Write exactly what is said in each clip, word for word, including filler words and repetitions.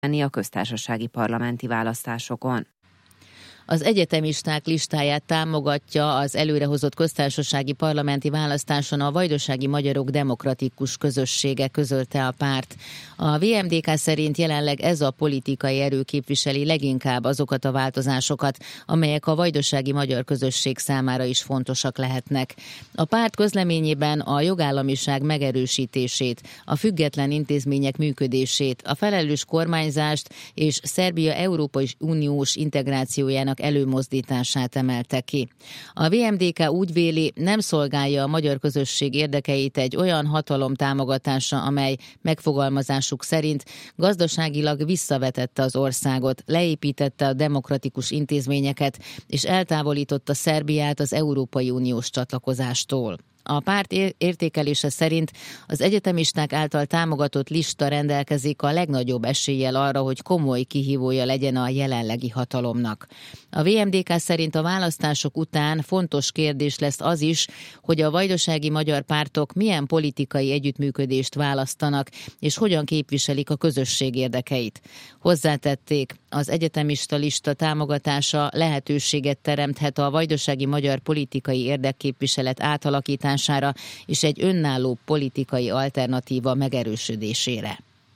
a köztársasági parlamenti választásokon. Az egyetemisták listáját támogatja az előrehozott köztársasági parlamenti választáson a Vajdasági Magyarok Demokratikus Közössége, közölte a párt. A vé em dé ká szerint jelenleg ez a politikai erő képviseli leginkább azokat a változásokat, amelyek a vajdasági magyar közösség számára is fontosak lehetnek. A párt közleményében a jogállamiság megerősítését, a független intézmények működését, a felelős kormányzást és Szerbia Európai Uniós integrációjának előmozdítását emelte ki. A vé em dé ká úgy véli, nem szolgálja a magyar közösség érdekeit egy olyan hatalom támogatása, amely megfogalmazásuk szerint gazdaságilag visszavetette az országot, leépítette a demokratikus intézményeket és eltávolította Szerbiát az Európai Uniós csatlakozástól. A párt értékelése szerint az egyetemisták által támogatott lista rendelkezik a legnagyobb eséllyel arra, hogy komoly kihívója legyen a jelenlegi hatalomnak. A vé em dé ká szerint a választások után fontos kérdés lesz az is, hogy a vajdasági magyar pártok milyen politikai együttműködést választanak, és hogyan képviselik a közösség érdekeit. Hozzátették, az egyetemista lista támogatása lehetőséget teremthet a vajdasági magyar politikai érdekképviselet átalakítására és egy önálló politikai alternatíva megerősödésére.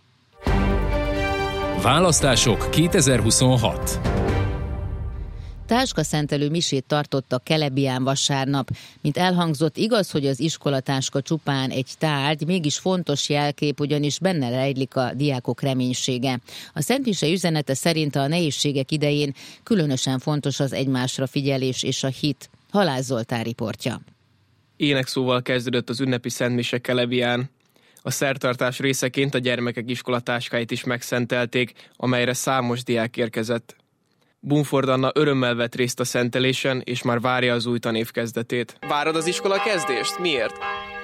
Választások kétezer-huszonhat. Táskaszentelő misét tartottak Kelebián vasárnap. Mint elhangzott, igaz, hogy az iskolatáska csupán egy tárgy, mégis fontos jelkép, ugyanis benne rejlik a diákok reménysége. A szentmise üzenete szerint a nehézségek idején különösen fontos az egymásra figyelés és a hit. Halász Zoltán riportja. Énekszóval kezdődött az ünnepi szentmise Kelebián. A szertartás részeként a gyermekek iskolatáskáit is megszentelték, amelyre számos diák érkezett. Bumford Anna örömmel vett részt a szentelésen, és már várja az új tanév kezdetét. Várod az iskola kezdést? Miért?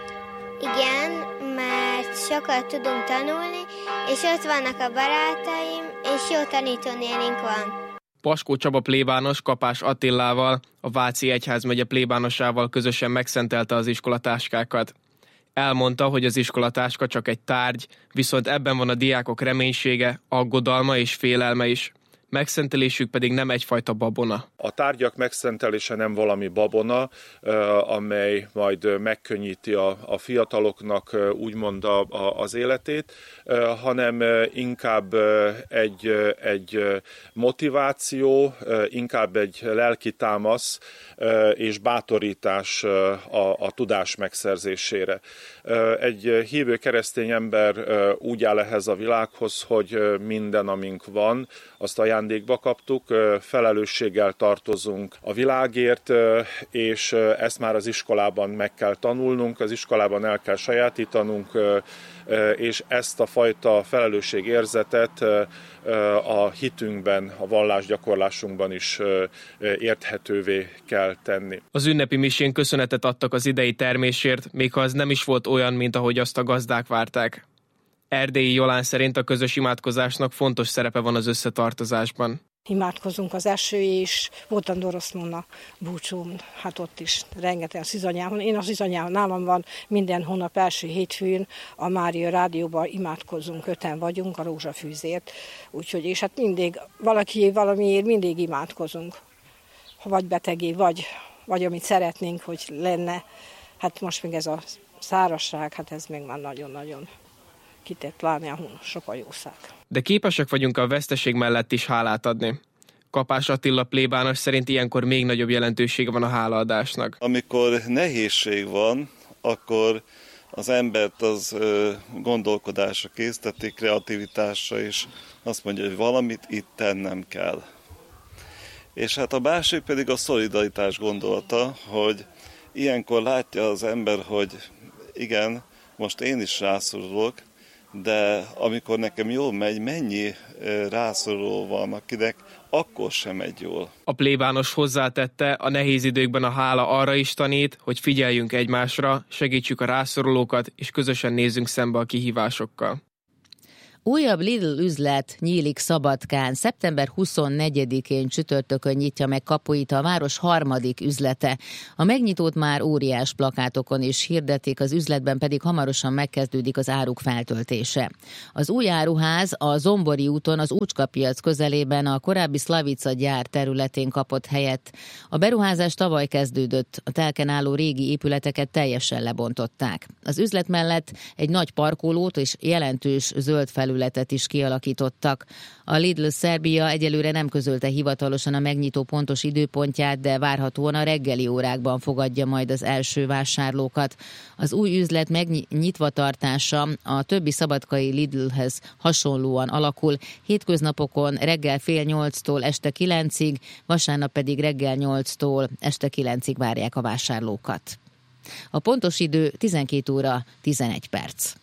Igen, mert sokat tudunk tanulni, és ott vannak a barátaim, és jó tanítónénink van. Paskó Csaba plébános Kapás Attillával, a Váci Egyházmegye plébánosával közösen megszentelte az iskolatáskákat. Elmondta, hogy az iskolatáska csak egy tárgy, viszont ebben van a diákok reménysége, aggodalma és félelme is. Megszentelésük pedig nem egyfajta babona. A tárgyak megszentelése nem valami babona, amely majd megkönnyíti a, a fiataloknak úgymond a, a, az életét, hanem inkább egy, egy motiváció, inkább egy lelki támasz és bátorítás a, a tudás megszerzésére. Egy hívő keresztény ember úgy áll ehhez a világhoz, hogy minden, amink van, azt ajándékba kaptuk, felelősséggel tartozunk a világért, és ezt már az iskolában meg kell tanulnunk, az iskolában el kell sajátítanunk, és ezt a fajta felelősségérzetet a hitünkben, a vallásgyakorlásunkban is érthetővé kell tenni. Az ünnepi misén köszönetet adtak az idei termésért, még ha az nem is volt olyan, mint ahogy azt a gazdák várták. Erdélyi Jolán szerint a közös imádkozásnak fontos szerepe van az összetartozásban. Imádkozunk az eső is, voltam Doroszmon a búcsún, hát ott is rengeteg szizanyáhon. Én a szizanyáhon nálam van minden hónap első hétfőn a Mária Rádióban imádkozunk, öten vagyunk a rózsafűzért. Úgyhogy, és hát mindig, valaki valamiért mindig imádkozunk. Vagy betegé, vagy, vagy amit szeretnénk, hogy lenne. Hát most még ez a szárazság, hát ez még már nagyon-nagyon kitett, pláne sok a jószág. De képesek vagyunk a veszteség mellett is hálát adni. Kapás Attila plébános szerint ilyenkor még nagyobb jelentősége van a hálaadásnak. Amikor nehézség van, akkor az embert az gondolkodásra készteti, kreativitásra, és azt mondja, hogy valamit itt tennem kell. És hát a másik pedig a szolidaritás gondolata, hogy ilyenkor látja az ember, hogy igen, most én is rászorulok, de amikor nekem jól megy, mennyi rászoruló van, akinek akkor sem megy jól. A plébános hozzátette, a nehéz időkben a hála arra is tanít, hogy figyeljünk egymásra, segítsük a rászorulókat, és közösen nézzünk szembe a kihívásokkal. Újabb Lidl üzlet nyílik Szabadkán. szeptember huszonnegyedikén csütörtökön nyitja meg kapuit a város harmadik üzlete. A megnyitót már óriás plakátokon is hirdetik, az üzletben pedig hamarosan megkezdődik az áruk feltöltése. Az új áruház a Zombori úton az Úcskapiac közelében a korábbi Slavica gyár területén kapott helyet. A beruházás tavaly kezdődött, a telken álló régi épületeket teljesen lebontották. Az üzlet mellett egy nagy parkolót és jelentős zöld felületet is kialakítottak. A Lidl Szerbia egyelőre nem közölte hivatalosan a megnyitó pontos időpontját, de várhatóan a reggeli órákban fogadja majd az első vásárlókat. Az új üzlet megnyitva tartása a többi szabadkai Lidlhez hasonlóan alakul. Hétköznapokon reggel fél nyolctól este kilencig, vasárnap pedig reggel nyolctól este kilencig várják a vásárlókat. A pontos idő tizenkét óra tizenegy perc.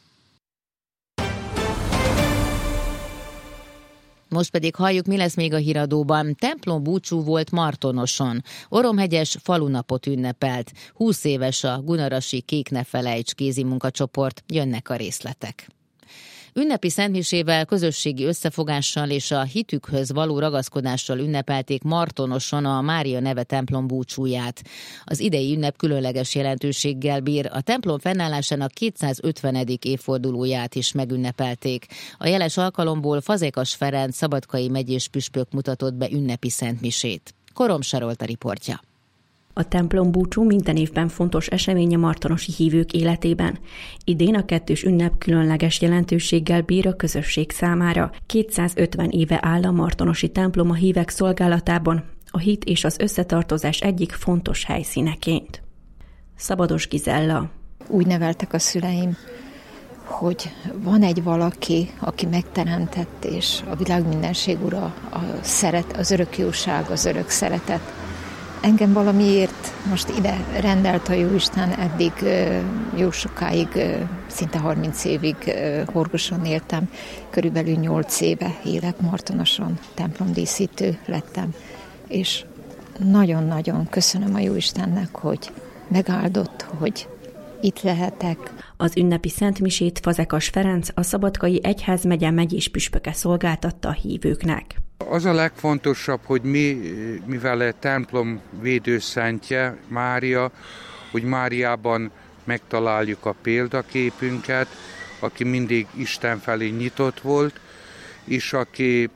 Most pedig halljuk, mi lesz még a híradóban. Templom búcsú volt Martonoson. Oromhegyes falunapot ünnepelt. húsz éves a gunarasi Kék ne felejts kézimunkacsoport. Jönnek a részletek. Ünnepi szentmisével, közösségi összefogással és a hitükhöz való ragaszkodással ünnepelték Martonoson a Mária neve templom búcsúját. Az idei ünnep különleges jelentőséggel bír, a templom fennállásának kétszázötvenedik évfordulóját is megünnepelték. A jeles alkalomból Fazekas Ferenc szabadkai megyés püspök mutatott be ünnepi szentmisét. Korom Sarolta riportja. A templom búcsú minden évben fontos esemény a martonosi hívők életében. Idén a kettős ünnep különleges jelentőséggel bír a közösség számára. kétszázötven éve áll a martonosi templom a hívek szolgálatában, a hit és az összetartozás egyik fontos helyszíneként. Szabados Gizella. Úgy neveltek a szüleim, hogy van egy valaki, aki megteremtett, és a világ mindenség ura, a szeret, az örök jóság, az örök szeretet. Engem valamiért most ide rendelt a Jóisten, eddig jó sokáig, szinte harminc évig Horgoson éltem, körülbelül nyolc éve élek Martonoson, templomdíszítő lettem, és nagyon-nagyon köszönöm a Jóistennek, hogy megáldott, hogy itt lehetek. Az ünnepi szentmisét Fazekas Ferenc, a Szabadkai Egyházmegye megyés püspöke szolgáltatta a hívőknek. Az a legfontosabb, hogy mi, mivel a templom védőszentje Mária, hogy Máriában megtaláljuk a példaképünket, aki mindig Isten felé nyitott volt, és aki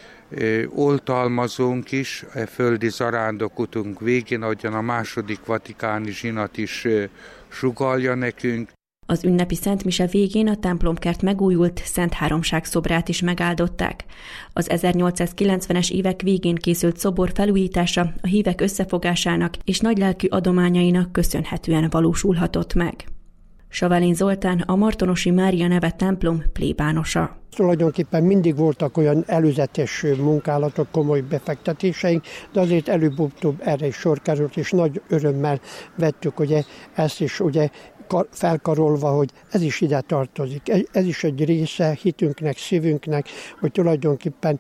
e, oltalmazónk is a földi zarándokutunk végén, ahogyan a második vatikáni zsinat is e, sugallja nekünk. Az ünnepi szentmise végén a templomkert megújult Szent Háromság szobrát is megáldották. Az ezernyolcszázkilencvenes évek végén készült szobor felújítása a hívek összefogásának és nagylelkű adományainak köszönhetően valósulhatott meg. Savalin Zoltán, a martonosi Mária neve templom plébánosa. Tulajdonképpen mindig voltak olyan előzetes munkálatok, komoly befektetéseink, de azért előbb-utóbb erre is sor került, és nagy örömmel vettük ugye, ezt is ugye, felkarolva, hogy ez is ide tartozik. Ez is egy része hitünknek, szívünknek, hogy tulajdonképpen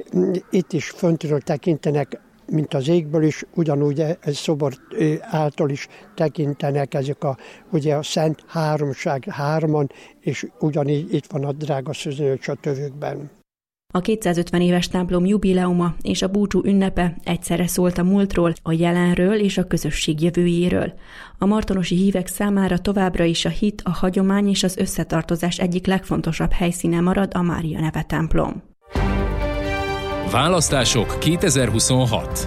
itt is föntről tekintenek, mint az égből is, ugyanúgy egy szobor által is tekintenek ezek a, ugye a Szent Háromság hárman, és ugyanígy itt van a drága szűzőcs a tövükben. A kétszázötven éves templom jubileuma és a búcsú ünnepe egyszerre szólt a múltról, a jelenről és a közösség jövőjéről. A martonosi hívek számára továbbra is a hit, a hagyomány és az összetartozás egyik legfontosabb helyszíne marad a Mária neve templom. Választások kétezer-huszonhat.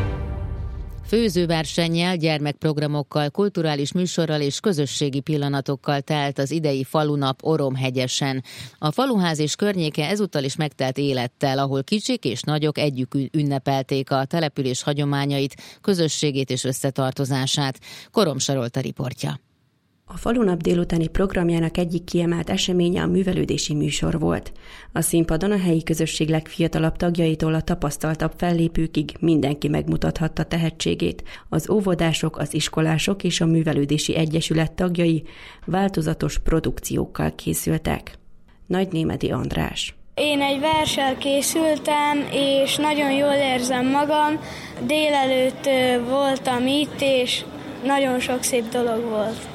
Főzőversennyel, gyermekprogramokkal, kulturális műsorral és közösségi pillanatokkal telt az idei falunap Oromhegyesen. A faluház és környéke ezúttal is megtelt élettel, ahol kicsik és nagyok együtt ünnepelték a település hagyományait, közösségét és összetartozását. Korom Sarolta riportja. A falunap délutáni programjának egyik kiemelt eseménye a művelődési műsor volt. A színpadon a helyi közösség legfiatalabb tagjaitól a tapasztaltabb fellépőkig mindenki megmutathatta tehetségét. Az óvodások, az iskolások és a művelődési egyesület tagjai változatos produkciókkal készültek. Nagynémeti András. Én egy verssel készültem, és nagyon jól érzem magam. Délelőtt voltam itt, és nagyon sok szép dolog volt.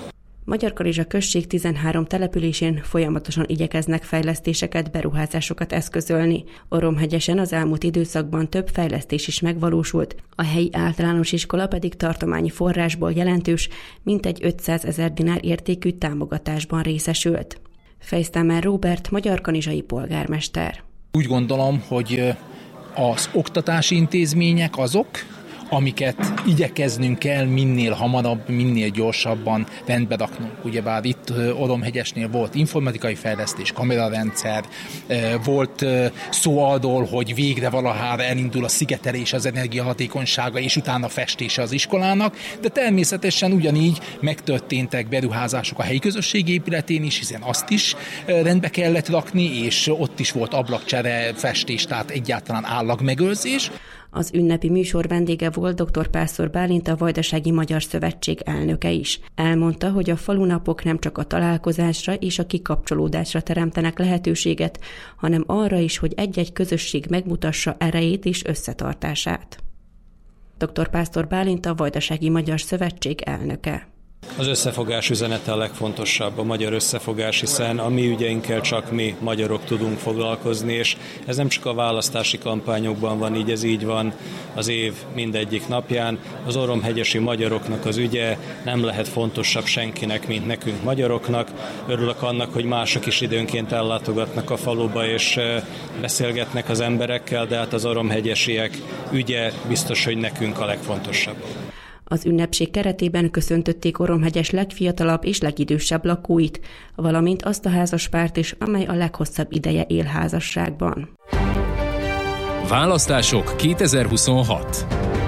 Magyarkanizsa község tizenhárom településén folyamatosan igyekeznek fejlesztéseket, beruházásokat eszközölni. Oromhegyesen az elmúlt időszakban több fejlesztés is megvalósult, a helyi általános iskola pedig tartományi forrásból jelentős, mintegy ötszázezer dinár értékű támogatásban részesült. Fejsztámár Róbert, magyarkanizsai polgármester. Úgy gondolom, hogy az oktatási intézmények azok, amiket igyekeznünk kell minél hamarabb, minél gyorsabban rendbe raknunk. Ugyebár itt Oromhegyesnél volt informatikai fejlesztés, kamerarendszer, volt szó arról, hogy végre valahára elindul a szigetelés, az energiahatékonysága, és utána festése az iskolának, de természetesen ugyanígy megtörténtek beruházások a helyi közösség épületén is, hiszen azt is rendbe kellett rakni, és ott is volt ablakcsere, festés, tehát egyáltalán állagmegőrzés. Az ünnepi műsor vendége volt dr. Pásztor Bálint, a Vajdasági Magyar Szövetség elnöke is. Elmondta, hogy a falunapok nem csak a találkozásra és a kikapcsolódásra teremtenek lehetőséget, hanem arra is, hogy egy-egy közösség megmutassa erejét és összetartását. dr. Pásztor Bálint, a Vajdasági Magyar Szövetség elnöke. Az összefogás üzenete a legfontosabb, a magyar összefogás, hiszen a mi ügyeinkkel csak mi magyarok tudunk foglalkozni, és ez nem csak a választási kampányokban van így, ez így van az év mindegyik napján. Az oromhegyesi magyaroknak az ügye nem lehet fontosabb senkinek, mint nekünk magyaroknak. Örülök annak, hogy mások is időnként ellátogatnak a faluba, és beszélgetnek az emberekkel, de hát az oromhegyesiek ügye biztos, hogy nekünk a legfontosabb. Az ünnepség keretében köszöntötték Oromhegyes legfiatalabb és legidősebb lakóit, valamint azt a házaspárt is, amely a leghosszabb ideje él házasságban. Választások kétezer-huszonhat.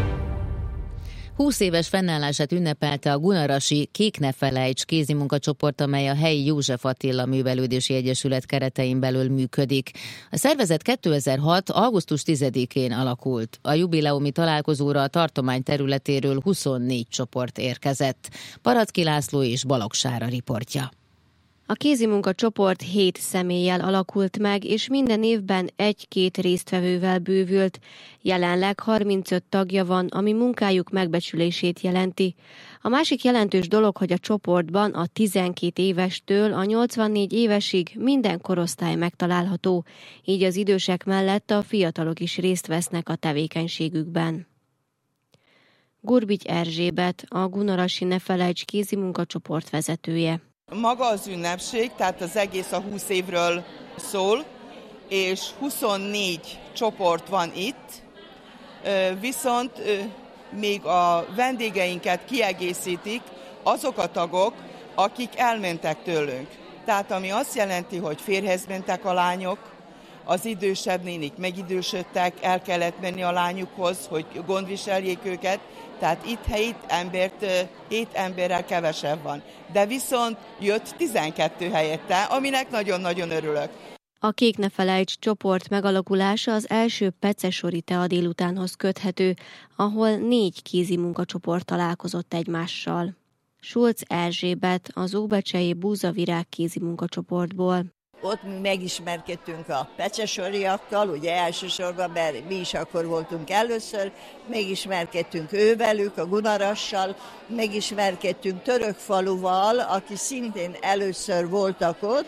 húsz éves fennállását ünnepelte a Gunarasi Kék ne felejts kézimunkacsoport, amely a helyi József Attila Művelődési Egyesület keretein belül működik. A szervezet kétezer-hat. augusztus tizedikén alakult. A jubileumi találkozóra a tartomány területéről huszonnégy csoport érkezett. Paracki László és Balogh Sára riportja. A kézimunkacsoport hét személlyel alakult meg, és minden évben egy-két résztvevővel bővült. Jelenleg harmincöt tagja van, ami munkájuk megbecsülését jelenti. A másik jelentős dolog, hogy a csoportban a tizenkét évestől a nyolcvannégy évesig minden korosztály megtalálható, így az idősek mellett a fiatalok is részt vesznek a tevékenységükben. Gurbigy Erzsébet, a Gunarasi Ne Felejts kézimunkacsoport vezetője. Maga az ünnepség, tehát az egész a húsz évről szól, és huszonnégy csoport van itt, viszont még a vendégeinket kiegészítik azok a tagok, akik elmentek tőlünk. Tehát ami azt jelenti, hogy férjhez mentek a lányok, az idősebb nénik megidősödtek, el kellett menni a lányukhoz, hogy gondviseljék őket, tehát itt hét embert, hét emberrel kevesebb van. De viszont jött tizenkettő helyette, aminek nagyon-nagyon örülök. A Kék ne felejts csoport megalakulása az első Pecesori Tea délutánhoz köthető, ahol négy kézimunkacsoport találkozott egymással. Schulz Erzsébet, az óbecsei Búzavirág kézimunkacsoportból. Ott mi megismerkedtünk a pecsesoriakkal, ugye elsősorban, mert mi is akkor voltunk először, megismerkedtünk ővelük, a Gunarassal, megismerkedtünk Törökfaluval, aki szintén először voltak ott,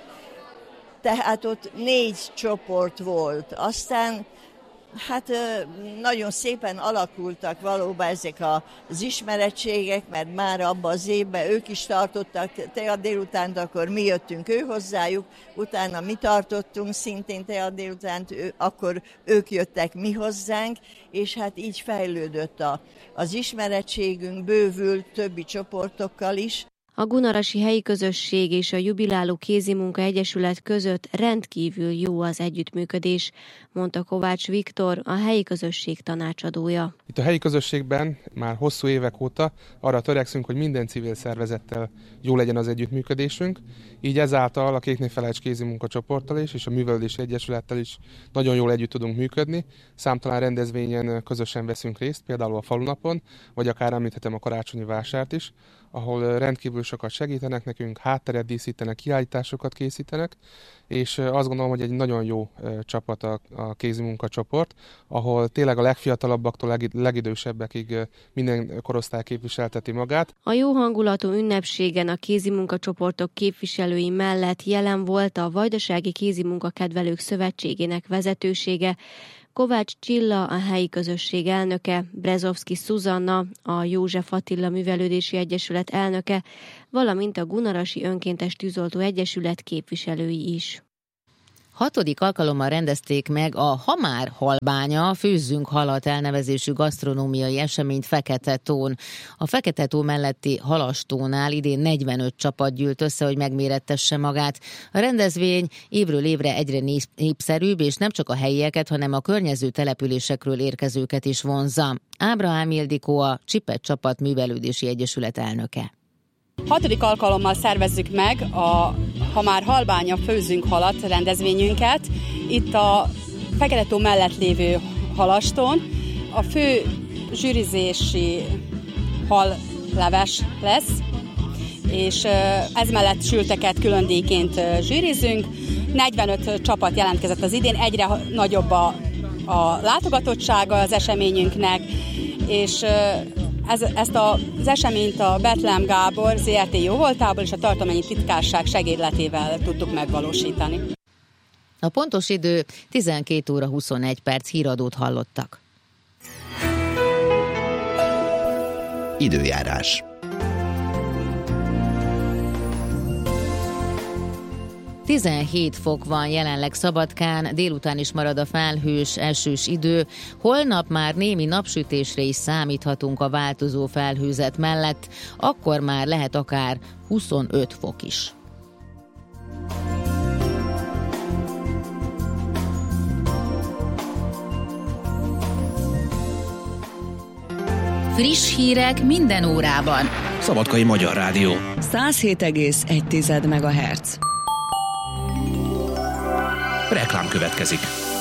tehát ott négy csoport volt. Aztán hát nagyon szépen alakultak valóban ezek az ismerettségek, mert már abban az évben ők is tartottak tea délutánt, akkor mi jöttünk ő hozzájuk, utána mi tartottunk szintén tea délutánt, akkor ők jöttek mi hozzánk, és hát így fejlődött a, az ismerettségünk, bővült többi csoportokkal is. A Gunarasi helyi közösség és a Jubiláló Kézimunka Egyesület között rendkívül jó az együttműködés, mondta Kovács Viktor, a helyi közösség tanácsadója. Itt a helyi közösségben már hosszú évek óta arra törekszünk, hogy minden civil szervezettel jó legyen az együttműködésünk, így ezáltal a Kék ne felejts kézimunkacsoporttal is, és a Művelődési Egyesülettel is nagyon jól együtt tudunk működni. Számtalan rendezvényen közösen veszünk részt, például a falunapon, vagy akár említhetem a karácsonyi vásárt is, ahol rendkívül rendkívül sokat segítenek nekünk, hátteret díszítenek, kiállításokat készítenek, és azt gondolom, hogy egy nagyon jó csapat a, a kézimunkacsoport, ahol tényleg a legfiatalabbaktól leg, legidősebbekig minden korosztály képviselteti magát. A jó hangulatú ünnepségen a kézimunkacsoportok képviselői mellett jelen volt a Vajdasági Kézimunkakedvelők Szövetségének vezetősége, Kovács Csilla, a helyi közösség elnöke, Brezovszki Szuzanna, a József Attila Művelődési Egyesület elnöke, valamint a Gunarasi Önkéntes Tűzoltó Egyesület képviselői is. Hatodik alkalommal rendezték meg a Ha már halbánya, főzzünk halat elnevezésű gasztronómiai eseményt Fekete-tón. A Fekete-tó melletti Halastónál idén negyvenöt csapat gyűlt össze, hogy megmérettesse magát. A rendezvény évről évre egyre népszerűbb, és nem csak a helyieket, hanem a környező településekről érkezőket is vonzza. Ábrahám Ildikó, a Csipet Csapat Művelődési Egyesület elnöke. Hatodik alkalommal szervezzük meg a Ha már halbánya, főzzünk halat rendezvényünket. Itt a Fekete-tó mellett lévő Halaston a fő zsűrizési halleves lesz, és ez mellett sülteket külön díjként zsűrizünk. negyvenöt csapat jelentkezett az idén, egyre nagyobb a, a látogatottsága az eseményünknek, és Ez, ezt a, az eseményt a Betlehem Gábor zé er té jóvoltából és a tartományi titkárság segédletével tudtuk megvalósítani. A pontos idő tizenkét óra huszonegy perc, híradót hallottak. Időjárás. tizenhét fok van jelenleg Szabadkán, délután is marad a felhős, esős idő. Holnap már némi napsütésre is számíthatunk a változó felhőzet mellett, akkor már lehet akár huszonöt fok is. Friss hírek minden órában. Szabadkai Magyar Rádió. száz hét egész egy megahertz. Reklám következik.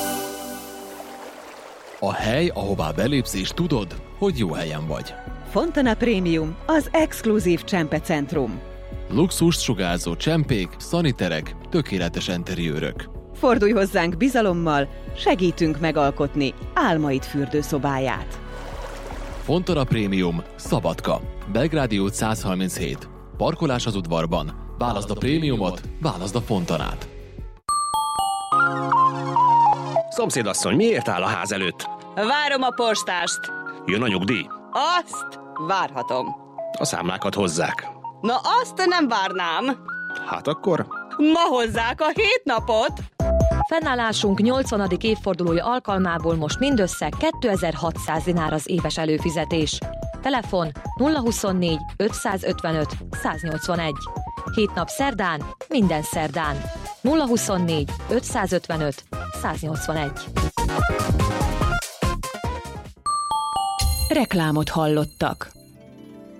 A hely, ahová belépsz és tudod, hogy jó helyen vagy. Fontana Premium, az exkluzív csempecentrum. Luxust sugárzó csempék, szaniterek, tökéletes enteriőrök. Fordulj hozzánk bizalommal, segítünk megalkotni álmaid fürdőszobáját. Fontana Premium, Szabadka, Belgrádi út száz harminchét. Parkolás az udvarban. Válaszd a prémiumot, válaszd a Fontanát. Szomszédasszony, miért áll a ház előtt? Várom a postást. Jön a nyugdíj? Azt várhatom. A számlákat hozzák. Na azt nem várnám. Hát akkor? Ma hozzák a hét napot. Fennállásunk nyolcvanadik évfordulója alkalmából most mindössze kétezer-hatszáz dinár az éves előfizetés. Telefon nulla huszonnégy ötszázötvenöt száznyolcvanegy. Hét nap szerdán, minden szerdán. nulla huszonnégy ötszázötvenöt száznyolcvanegy. Reklámot hallottak.